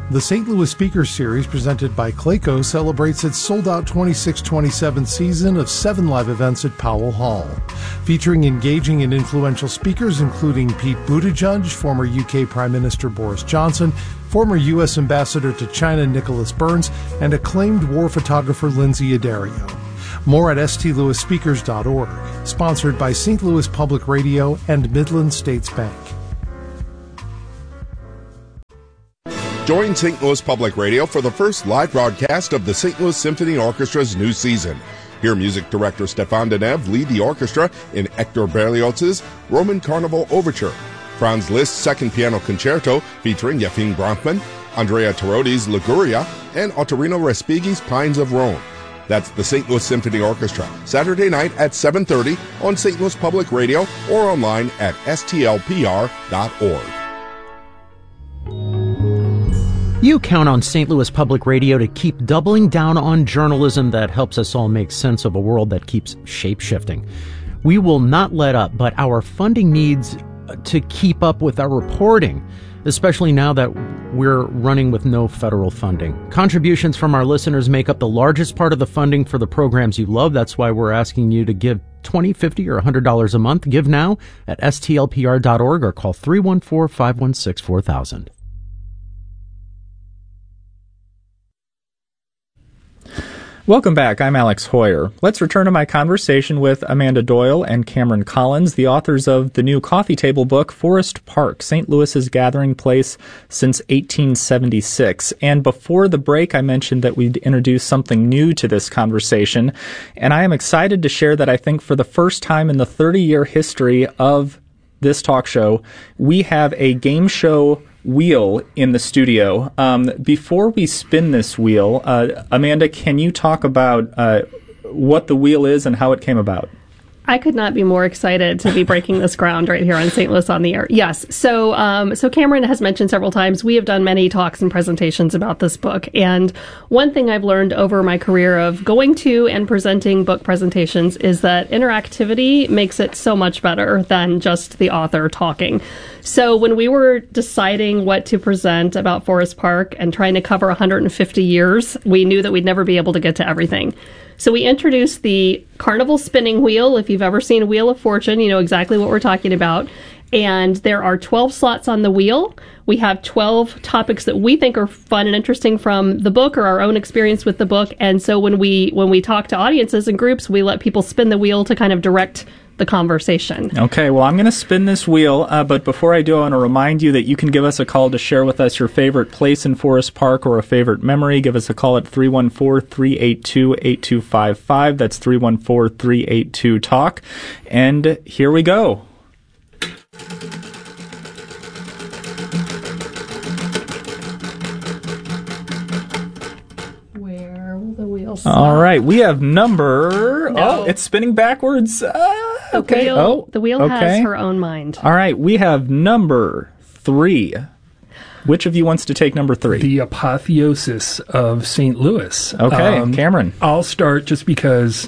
The St. Louis Speakers Series, presented by Clayco, celebrates its sold-out 26-27 season of 7 live events at Powell Hall, featuring engaging and influential speakers including Pete Buttigieg, former UK Prime Minister Boris Johnson, former U.S. Ambassador to China Nicholas Burns, and acclaimed war photographer Lindsay Addario. More at stlouisspeakers.org, sponsored by St. Louis Public Radio and Midland States Bank. Join St. Louis Public Radio for the first live broadcast of the St. Louis Symphony Orchestra's new season. Hear music director Stéphane Deneuve lead the orchestra in Hector Berlioz's Roman Carnival Overture, Franz Liszt's Second Piano Concerto featuring Yefim Bronfman, Andrea Tarotti's Liguria, and Ottorino Respighi's Pines of Rome. That's the St. Louis Symphony Orchestra, Saturday night at 7:30 on St. Louis Public Radio or online at stlpr.org. You count on St. Louis Public Radio to keep doubling down on journalism that helps us all make sense of a world that keeps shape-shifting. We will not let up, but our funding needs to keep up with our reporting, especially now that we're running with no federal funding. Contributions from our listeners make up the largest part of the funding for the programs you love. That's why we're asking you to give $20, $50, or $100 a month. Give now at stlpr.org or call 314-516-4000. Welcome back. I'm Alex Hoyer. Let's return to my conversation with Amanda Doyle and Cameron Collins, the authors of the new coffee table book, Forest Park, St. Louis's Gathering Place Since 1876. And before the break, I mentioned that we'd introduce something new to this conversation. And I am excited to share that I think for the first time in the 30-year history of this talk show, we have a game show wheel in the studio. Before we spin this wheel, Amanda, can you talk about what the wheel is and how it came about? I could not be more excited to be breaking this ground right here on St. Louis on the Air. Yes. So Cameron has mentioned several times, we have done many talks and presentations about this book. And one thing I've learned over my career of going to and presenting book presentations is that interactivity makes it so much better than just the author talking. So when we were deciding what to present about Forest Park and trying to cover 150 years, we knew that we'd never be able to get to everything. So we introduced the Carnival Spinning Wheel. If you've ever seen a Wheel of Fortune, you know exactly what we're talking about. And there are 12 slots on the wheel. We have 12 topics that we think are fun and interesting from the book or our own experience with the book. And so when we talk to audiences and groups, we let people spin the wheel to kind of direct the conversation. Okay, well, I'm going to spin this wheel, but before I do, I want to remind you that you can give us a call to share with us your favorite place in Forest Park or a favorite memory. Give us a call at 314-382-8255. That's 314-382-TALK. And here we go. Where will the wheel stop? All right, we have number... No. Oh, it's spinning backwards. Okay. The wheel has her own mind. All right, we have number 3. Which of you wants to take number 3? The apotheosis of St. Louis. Okay, Cameron. I'll start just because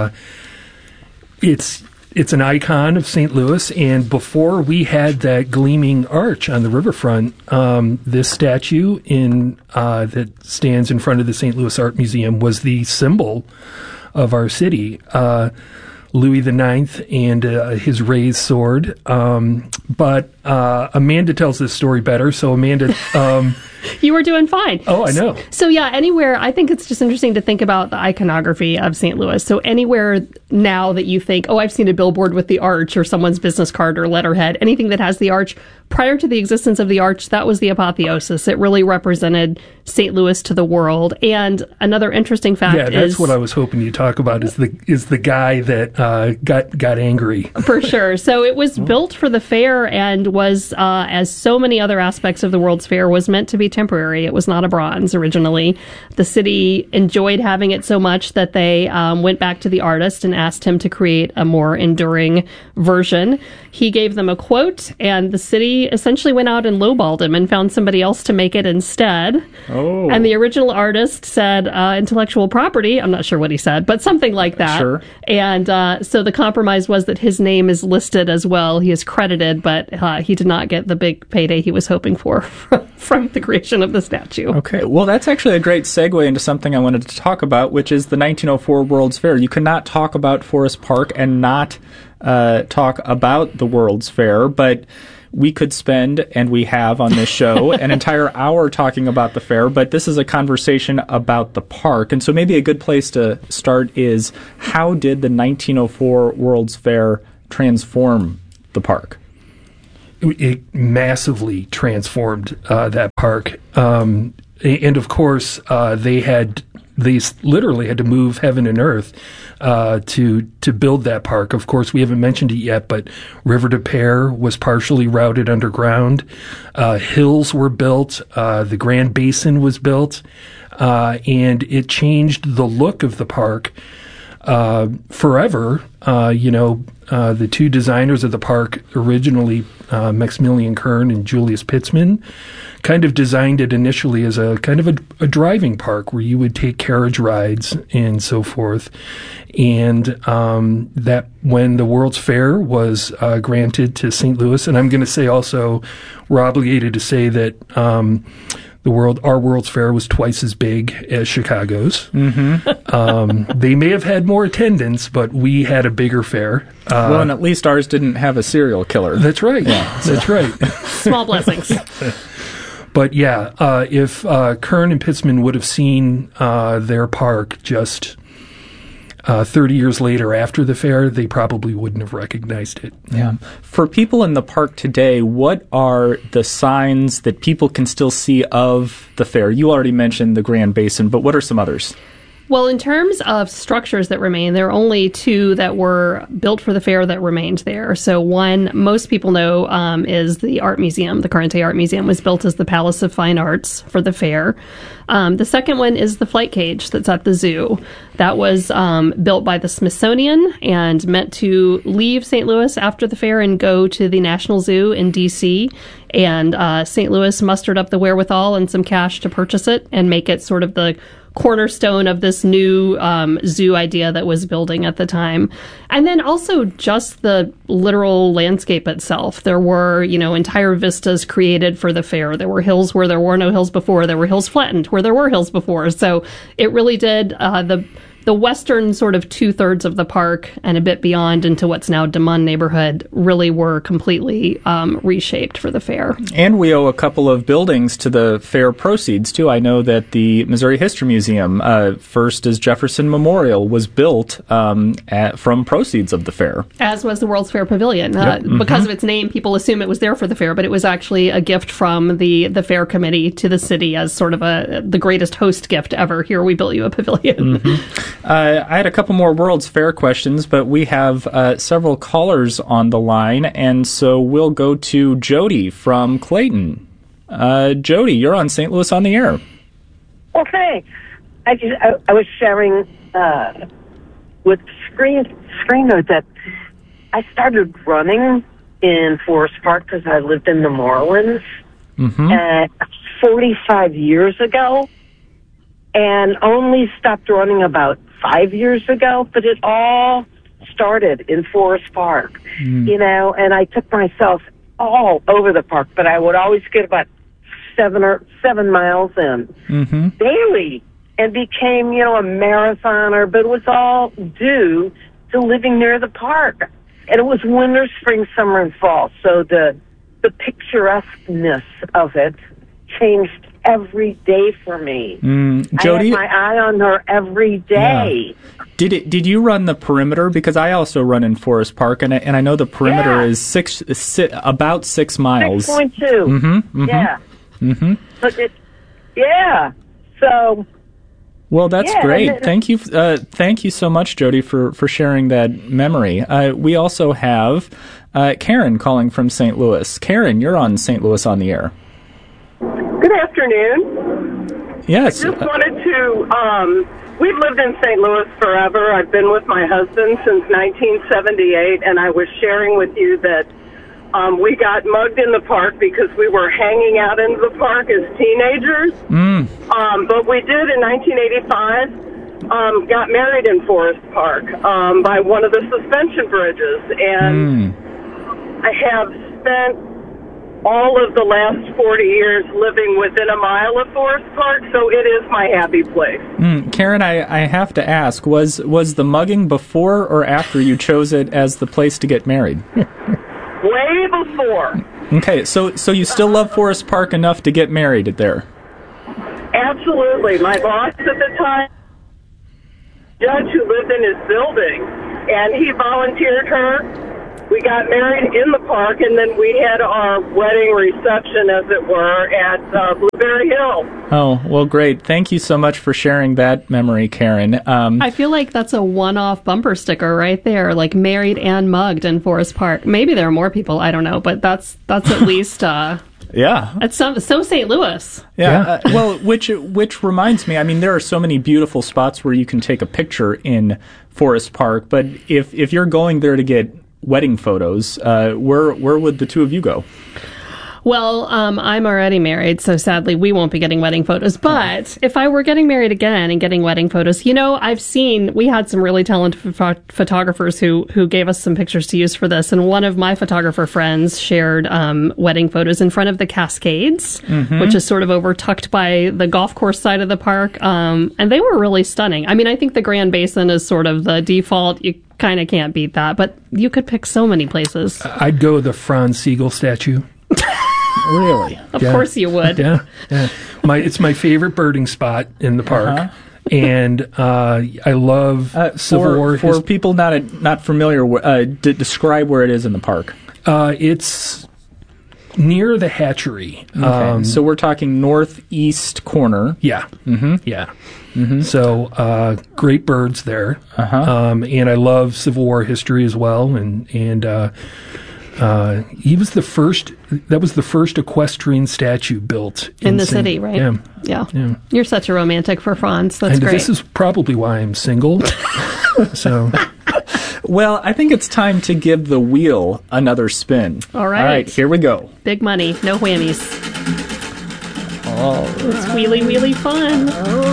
it's an icon of St. Louis, and before we had that gleaming arch on the riverfront, this statue that stands in front of the St. Louis Art Museum was the symbol of our city. Louis IX and his raised sword. But Amanda tells this story better. So, Amanda... You were doing fine. Oh, I know. So, yeah, anywhere, I think it's just interesting to think about the iconography of St. Louis. So anywhere now that you think, oh, I've seen a billboard with the arch or someone's business card or letterhead, anything that has the arch, prior to the existence of the arch, that was the apotheosis. It really represented St. Louis to the world. And another interesting fact is... Yeah, that's what I was hoping you'd talk about, is the guy that got angry. For sure. So it was built for the fair and was, as so many other aspects of the World's Fair, was meant to be temporary. It was not a bronze originally. The city enjoyed having it so much that they went back to the artist and asked him to create a more enduring version. He gave them a quote, and the city essentially went out and lowballed him and found somebody else to make it instead. Oh. And the original artist said intellectual property. I'm not sure what he said, but something like that. Sure. And so the compromise was that his name is listed as well. He is credited, but he did not get the big payday he was hoping for from the creation of the statue. Okay, well, that's actually a great segue into something I wanted to talk about, which is the 1904 World's Fair. You cannot talk about Forest Park and not talk about the World's Fair, but we could spend, and we have on this show, an entire hour talking about the fair, but this is a conversation about the park. And so maybe a good place to start is, how did the 1904 World's Fair transform the park? It massively transformed that park. And of course, they literally had to move heaven and earth to build that park. Of course, we haven't mentioned it yet, but River des Peres was partially routed underground. Hills were built. The Grand Basin was built. And it changed the look of the park forever. The two designers of the park originally, Maximilian Kern and Julius Pitzman, kind of designed it initially as a kind of a driving park where you would take carriage rides and so forth. And that when the World's Fair was granted to St. Louis, and I'm going to say also, we're obligated to say that our World's Fair was twice as big as Chicago's. Mm-hmm. They may have had more attendance, but we had a bigger fair. Well, and at least ours didn't have a serial killer. That's right. Yeah, that's right. Small blessings. But yeah, if Kern and Pitzman would have seen their park just 30 years later after the fair, they probably wouldn't have recognized it. Yeah. For people in the park today, what are the signs that people can still see of the fair? You already mentioned the Grand Basin, but what are some others? Well, in terms of structures that remain, there are only two that were built for the fair that remained there. So one most people know is the Art Museum. The current day Art Museum was built as the Palace of Fine Arts for the fair. The second one is the flight cage that's at the zoo. That was built by the Smithsonian and meant to leave St. Louis after the fair and go to the National Zoo in D.C. And St. Louis mustered up the wherewithal and some cash to purchase it and make it sort of the cornerstone of this new zoo idea that was building at the time. And then also just the literal landscape itself. There were, entire vistas created for the fair. There were hills where there were no hills before. There were hills flattened where there were hills before. So it really did the western sort of 2/3 of the park and a bit beyond into what's now DeMun neighborhood really were completely reshaped for the fair. And we owe a couple of buildings to the fair proceeds, too. I know that the Missouri History Museum, first as Jefferson Memorial, was built from proceeds of the fair. As was the World's Fair Pavilion. Yep. Mm-hmm. Because of its name, people assume it was there for the fair, but it was actually a gift from the fair committee to the city as sort of the greatest host gift ever. Here, we built you a pavilion. Mm-hmm. I had a couple more World's Fair questions, but we have several callers on the line, and so we'll go to Jody from Clayton. Jody, you're on St. Louis on the Air. Okay. I was sharing with screen note that I started running in Forest Park because I lived in the Moorlands 45 years ago, and only stopped running about 5 years ago, but it all started in Forest Park, and I took myself all over the park, but I would always get about 7 miles in daily and became, a marathoner, but it was all due to living near the park. And it was winter, spring, summer, and fall, so the picturesqueness of it changed every day for me. Jody, I had my eye on her every day. Yeah. Did you run the perimeter? Because I also run in Forest Park, and I know the perimeter is about 6 miles. 6.2. Yeah. But So. Well, that's great. Thank you so much, Jody, for sharing that memory. We also have Karen calling from St. Louis. Karen, you're on St. Louis on the Air. Good afternoon. Yes. I just wanted to, we've lived in St. Louis forever. I've been with my husband since 1978, and I was sharing with you that we got mugged in the park because we were hanging out in the park as teenagers. But we did in 1985, got married in Forest Park by one of the suspension bridges. And I have spent all of the last 40 years living within a mile of Forest Park, so it is my happy place. Karen, I have to ask, was the mugging before or after you chose it as the place to get married? Way before. Okay, so you still love Forest Park enough to get married there? Absolutely. My boss at the time, judge who lived in his building, and he volunteered her. We got married in the park, and then we had our wedding reception, as it were, at Blueberry Hill. Oh, well, great. Thank you so much for sharing that memory, Karen. I feel like that's a one-off bumper sticker right there, like married and mugged in Forest Park. Maybe there are more people, I don't know, but that's at least... Yeah, it's so St. Louis. Yeah, well, which reminds me, I mean, there are so many beautiful spots where you can take a picture in Forest Park, but if you're going there to get wedding photos, where would the two of you go? Well, I'm already married, so sadly we won't be getting wedding photos. But if I were getting married again and getting wedding photos, we had some really talented photographers who gave us some pictures to use for this. And one of my photographer friends shared wedding photos in front of the Cascades, which is sort of over tucked by the golf course side of the park. And they were really stunning. I mean, I think the Grand Basin is sort of the default. You kind of can't beat that, but you could pick so many places. I'd go with the Franz Siegel statue. Really? Of course you would. Yeah. It's my favorite birding spot in the park. And I love Civil War. For people not familiar, describe where it is in the park. It's near the hatchery. Okay. So we're talking northeast corner. Yeah. Yeah. So great birds there. And I love Civil War history as well. And he was the first. That was the first equestrian statue built in the city, right? Yeah. You're such a romantic for Franz. That's great. This is probably why I'm single. So, well, I think it's time to give the wheel another spin. All right, here we go. Big money, no whammies. Oh, it's wheelie wheelie fun.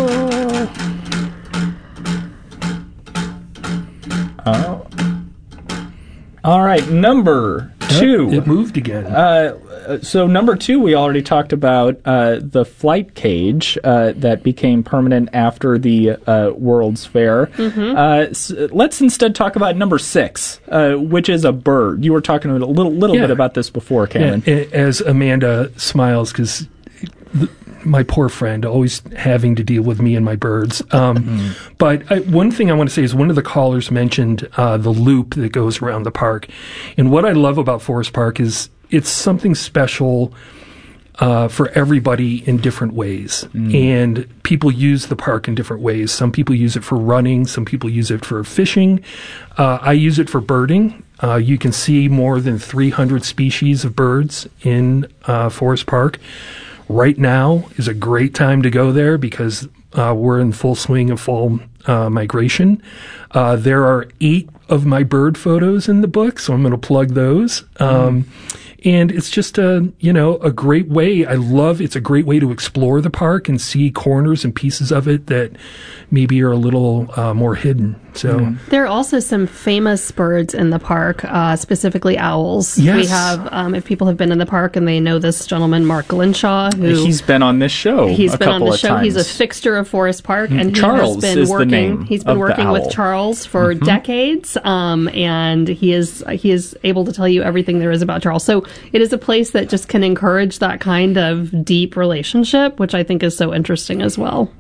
Oh. All right, number 2. It moved again. So number 2, we already talked about the flight cage that became permanent after the World's Fair. Let's instead talk about number 6, which is a bird. You were talking a little bit about this before, Cameron. Yeah, as Amanda smiles, because my poor friend always having to deal with me and my birds. But one thing I want to say is one of the callers mentioned the loop that goes around the park. And what I love about Forest Park is it's something special for everybody in different ways. And people use the park in different ways. Some people use it for running. Some people use it for fishing. I use it for birding. You can see more than 300 species of birds in Forest Park. Right now is a great time to go there because we're in full swing of fall migration. There are 8 of my bird photos in the book, so I'm going to plug those. And it's just a great way. It's a great way to explore the park and see corners and pieces of it that maybe are a little more hidden. So there are also some famous birds in the park, specifically owls. Yes. We have, if people have been in the park and they know this gentleman, Mark Glenshaw, who he's been on this show. He's been on the show. Times. He's a fixture of Forest Park, and Charles he has been is working. The name he's been working with Charles for decades, and he is able to tell you everything there is about Charles. So it is a place that just can encourage that kind of deep relationship, which I think is so interesting as well.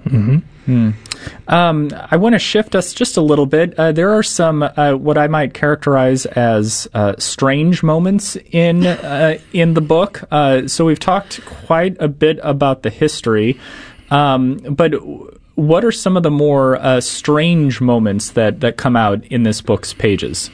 I want to shift us just a little bit. There are some what I might characterize as strange moments in the book. So we've talked quite a bit about the history, but what are some of the more strange moments that come out in this book's pages?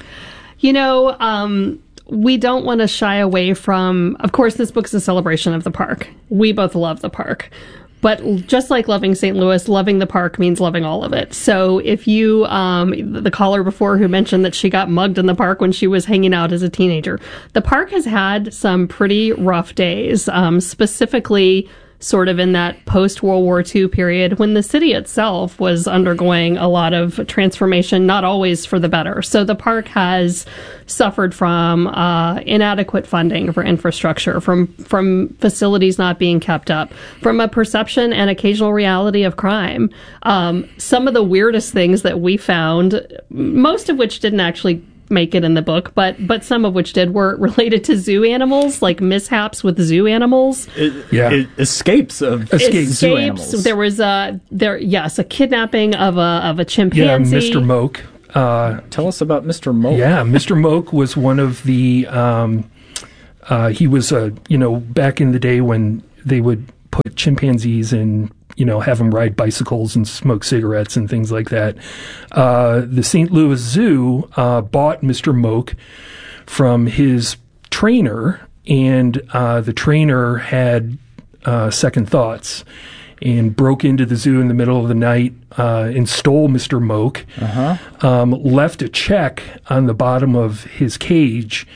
We don't want to shy away from, of course, this book's a celebration of the park. We both love the park. But just like loving St. Louis, loving the park means loving all of it. So if you, the caller before who mentioned that she got mugged in the park when she was hanging out as a teenager, the park has had some pretty rough days, specifically sort of in that post-World War II period when the city itself was undergoing a lot of transformation, not always for the better. So the park has suffered from inadequate funding for infrastructure, from facilities not being kept up, from a perception and occasional reality of crime. Some of the weirdest things that we found, most of which didn't actually make it in the book, but some of which did, were related to zoo animals, like mishaps with zoo animals. Escapes of zoo animals. There was a kidnapping of a chimpanzee. Yeah, Mr. Moke. Tell us about Mr. Moke. Yeah, Mr. Moke was one of the. He was back in the day when they would put chimpanzees in, have them ride bicycles and smoke cigarettes and things like that. The St. Louis Zoo bought Mr. Moke from his trainer, and the trainer had second thoughts and broke into the zoo in the middle of the night and stole Mr. Moke, left a check on the bottom of his cage.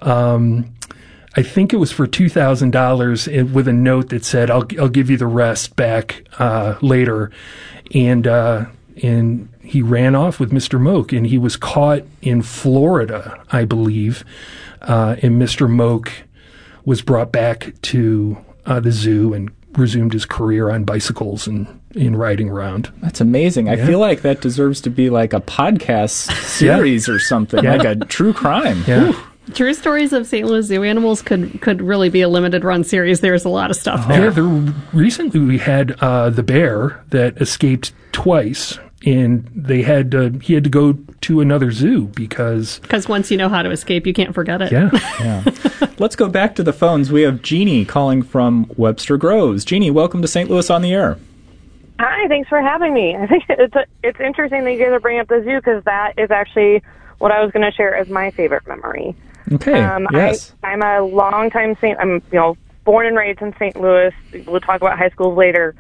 I think it was for $2,000 with a note that said, I'll give you the rest back later. And he ran off with Mr. Moke, and he was caught in Florida, I believe. And Mr. Moke was brought back to the zoo and resumed his career on bicycles and in riding around. That's amazing. I feel like that deserves to be like a podcast series or something, like a true crime. Yeah. Ooh. True Stories of St. Louis Zoo Animals could really be a limited run series. There's a lot of stuff there. Yeah, recently we had the bear that escaped twice, and he had to go to another zoo because once you know how to escape, you can't forget it. Yeah. Let's go back to the phones. We have Jeannie calling from Webster Groves. Jeannie, welcome to St. Louis on the Air. Hi, thanks for having me. I think it's interesting that you guys are bringing up the zoo because that is actually what I was going to share as my favorite memory. Okay. Yes. I'm a longtime I'm born and raised in St. Louis. We'll talk about high schools later.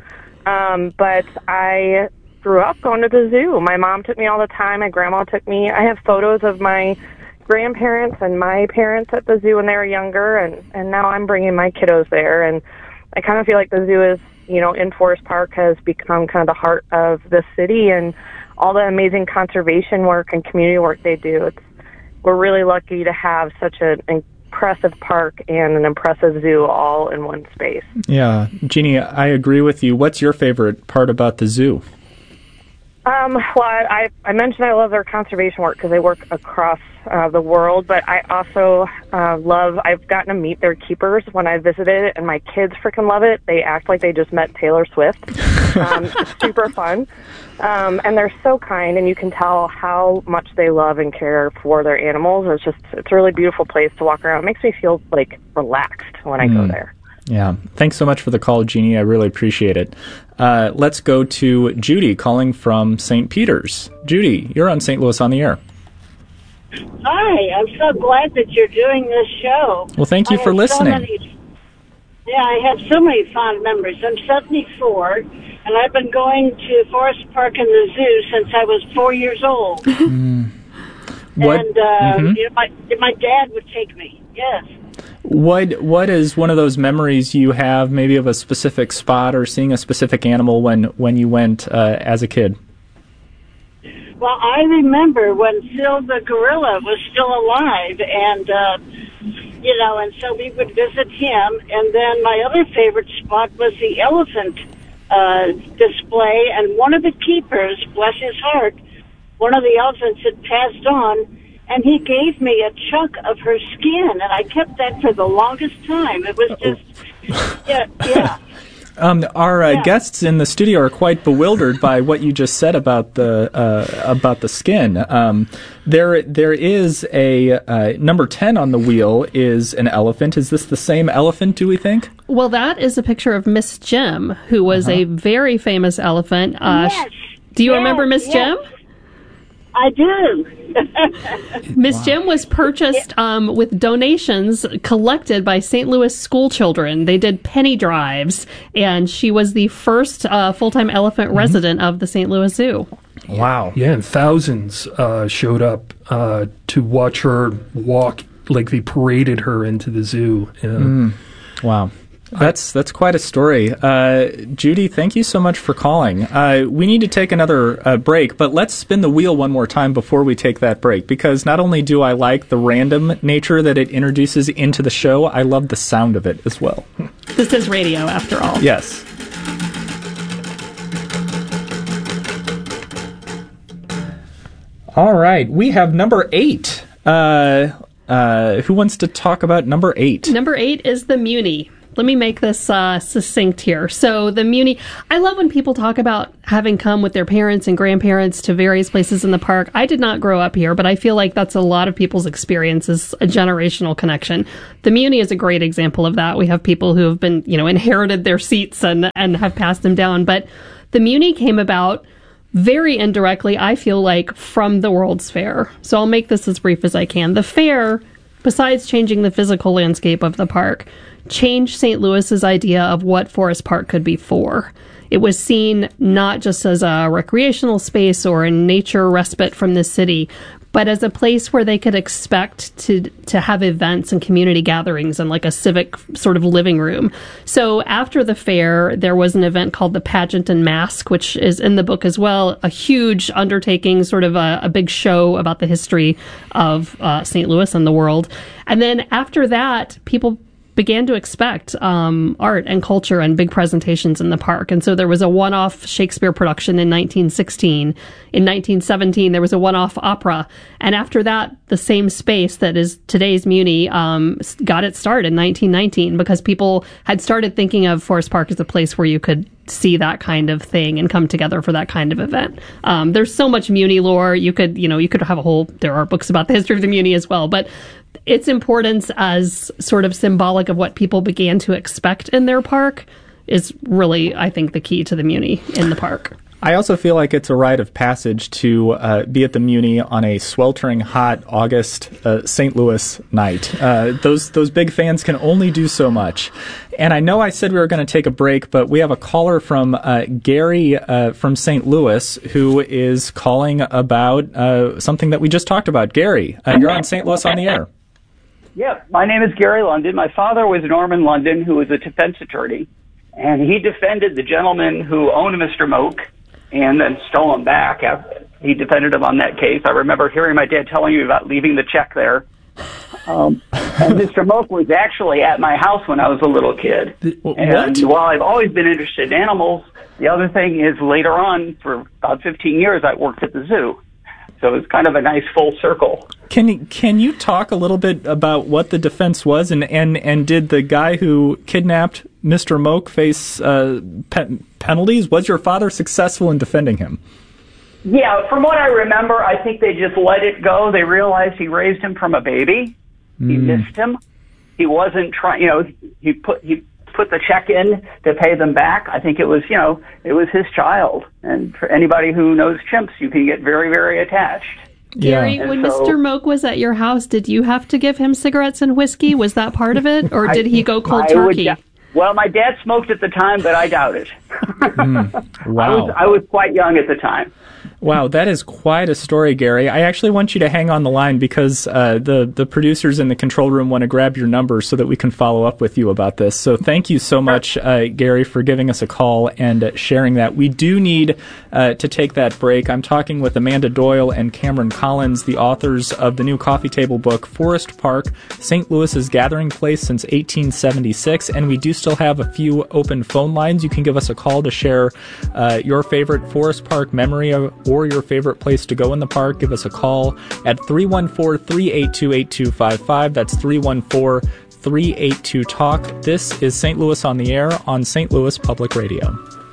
But I grew up going to the zoo. My mom took me all the time. My grandma took me. I have photos of my grandparents and my parents at the zoo when they were younger, and now I'm bringing my kiddos there. And I kind of feel like the zoo is, in Forest Park has become kind of the heart of the city, and all the amazing conservation work and community work they do. We're really lucky to have such an impressive park and an impressive zoo all in one space. Yeah. Jeannie, I agree with you. What's your favorite part about the zoo? Well, I mentioned I love their conservation work because they work across the world, but I also I've gotten to meet their keepers when I visited it, and my kids freaking love it. They act like they just met Taylor Swift. It's super fun. And they're so kind, and you can tell how much they love and care for their animals. It's a really beautiful place to walk around. It makes me feel like relaxed when I go there. Yeah. Thanks so much for the call, Jeannie. I really appreciate it. Let's go to Judy calling from St. Peter's. Judy, you're on St. Louis on the Air. Hi. I'm so glad that you're doing this show. Well, thank you for listening. I have so many fond memories. I'm 74, and I've been going to Forest Park and the zoo since I was 4 years old. What? And my dad would take me. Yes. What is one of those memories you have, maybe of a specific spot or seeing a specific animal when you went as a kid? Well, I remember when Phil the gorilla was still alive, and and so we would visit him. And then my other favorite spot was the elephant display, and one of the keepers, bless his heart, one of the elephants had passed on, and he gave me a chunk of her skin, and I kept that for the longest time. It was just, yeah. Our guests in the studio are quite bewildered by what you just said about the skin. There is a number 10 on the wheel is an elephant. Is this the same elephant, do we think? Well, that is a picture of Miss Jim, who was a very famous elephant. Yes. Do you remember Miss Jim? I do. Miss Jim was purchased with donations collected by St. Louis school children. They did penny drives, and she was the first full-time elephant resident of the St. Louis Zoo. Wow. Yeah, and thousands showed up to watch her walk, like they paraded her into the zoo. Wow. That's quite a story. Judy, thank you so much for calling. We need to take another break, but let's spin the wheel one more time before we take that break, because not only do I like the random nature that it introduces into the show, I love the sound of it as well. This is radio, after all. Yes. All right, we have number 8. Who wants to talk about number 8? Number 8 is the Muni. Let me make this succinct here. So the Muni, I love when people talk about having come with their parents and grandparents to various places in the park. I did not grow up here, but I feel like that's a lot of people's experience, is a generational connection. The Muni is a great example of that. We have people who have been, inherited their seats and have passed them down. But the Muni came about very indirectly, I feel like, from the World's Fair. So I'll make this as brief as I can. The fair, besides changing the physical landscape of the park, changed St. Louis's idea of what Forest Park could be for. It was seen not just as a recreational space or a nature respite from the city, but as a place where they could expect to have events and community gatherings and like a civic sort of living room. So after the fair, there was an event called the Pageant and Mask, which is in the book as well, a huge undertaking, sort of a big show about the history of St. Louis and the world. And then after that, people began to expect art and culture and big presentations in the park. And so there was a one-off Shakespeare production in 1916. In 1917, there was a one-off opera. And after that, the same space that is today's Muni got its start in 1919 because people had started thinking of Forest Park as a place where you could see that kind of thing and come together for that kind of event. There's so much Muni lore. You could have there are books about the history of the Muni as well, but its importance as sort of symbolic of what people began to expect in their park is really, I think, the key to the Muni in the park. I also feel like it's a rite of passage to be at the Muni on a sweltering hot August St. Louis night. Those big fans can only do so much. And I know I said we were going to take a break, but we have a caller from Gary from St. Louis who is calling about something that we just talked about. Gary, you're on St. Louis on the Air. Yeah, my name is Gary London. My father was Norman London, who was a defense attorney, and he defended the gentleman who owned Mr. Moak and then stole him back. He defended him on that case. I remember hearing my dad telling me about leaving the check there. And Mr. Moak was actually at my house when I was a little kid. And while I've always been interested in animals, the other thing is later on, for about 15 years, I worked at the zoo. So it's kind of a nice full circle. Can you talk a little bit about what the defense was, and did the guy who kidnapped Mr. Moak face penalties? Was your father successful in defending him? Yeah, from what I remember, I think they just let it go. They realized he raised him from a baby. He missed him. He wasn't trying. He put the check in to pay them back. I think it was his child. And for anybody who knows chimps, you can get very, very attached. Gary, when Mr. Moak was at your house, did you have to give him cigarettes and whiskey? Was that part of it? Or did he go cold turkey? Well, my dad smoked at the time, but I doubt it. Wow. I was quite young at the time. Wow, that is quite a story, Gary. I actually want you to hang on the line because the producers in the control room want to grab your number so that we can follow up with you about this. So thank you so much, Gary, for giving us a call and sharing that. We do need to take that break. I'm talking with Amanda Doyle and Cameron Collins, the authors of the new coffee table book, Forest Park, St. Louis's Gathering Place since 1876. And we do still have a few open phone lines. You can give us a call to share your favorite Forest Park memory or your favorite place to go in the park. Give us a call at 314-382-8255. That's 314-382-TALK. This is St. Louis on the Air on St. Louis Public Radio.